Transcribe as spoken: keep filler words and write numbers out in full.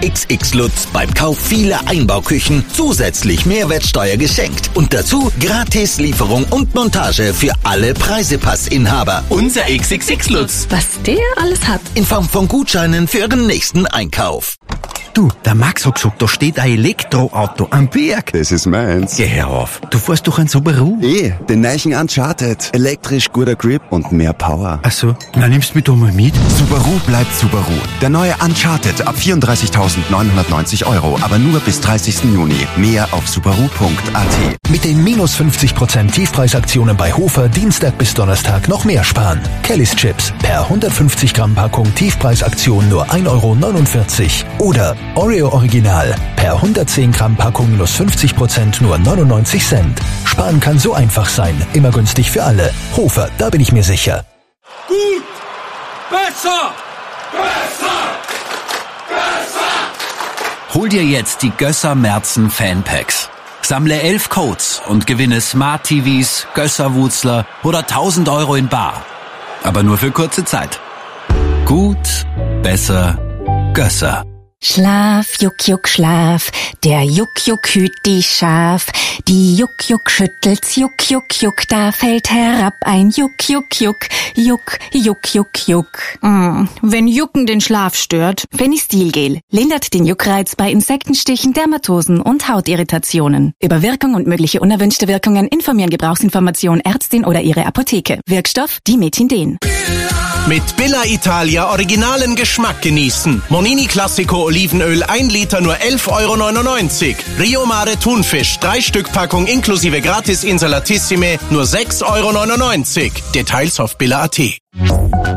X X Lutz beim Kauf vieler Einbauküchen zusätzlich Mehrwertsteuer geschenkt. Und dazu gratis Lieferung und Montage für alle Preisepassinhaber. Unser X X X Lutz. Was der alles hat. In Form von Gutscheinen für Ihren nächsten Einkauf. Du, der Max hat gesagt, da steht ein Elektroauto am Berg. Das ist meins. Geh her auf. Du fährst doch ein Subaru. Eh, den neuen Uncharted. Elektrisch, guter Grip und mehr Power. Ach so, na nimmst du mich doch mal mit. Subaru bleibt Subaru. Der neue Uncharted ab vierunddreißigtausendneunhundertneunzig Euro, aber nur bis dreißigsten Juni. Mehr auf subaru punkt a t. Mit den minus fünfzig Prozent Tiefpreisaktionen bei Hofer Dienstag bis Donnerstag noch mehr sparen. Kellys Chips per hundertfünfzig Gramm Packung Tiefpreisaktion nur ein Euro neunundvierzig. Oder Oreo Original per hundertzehn Gramm Packung minus fünfzig Prozent nur neunundneunzig Cent. Sparen kann so einfach sein. Immer günstig für alle. Hofer, da bin ich mir sicher. Gut! Besser! Besser! Besser! Hol dir jetzt die Gösser Merzen Fanpacks. Sammle elf Codes und gewinne Smart T Vs, Gösser-Wutzler oder tausend Euro in bar. Aber nur für kurze Zeit. Gut, besser, Gösser. Schlaf, Juck, Juck, Schlaf, der Juck, Juck hüt die Schaf. Die Juck, Juck schüttelt's, Juck, Juck, Juck, da fällt herab ein Juck, Juck, Juck, Juck, Juck, Juck, Juck. Mm, wenn Jucken den Schlaf stört, Fenistilgel lindert den Juckreiz bei Insektenstichen, Dermatosen und Hautirritationen. Über Wirkung und mögliche unerwünschte Wirkungen informieren Gebrauchsinformation Ärztin oder ihre Apotheke. Wirkstoff Dimethinden. Mit Billa Italia originalen Geschmack genießen. Monini Classico Olivenöl ein Liter nur elf Euro neunundneunzig. Rio Mare Thunfisch drei Stück Packung inklusive Gratis Insalatissime nur sechs Euro neunundneunzig. Details auf billa punkt a t.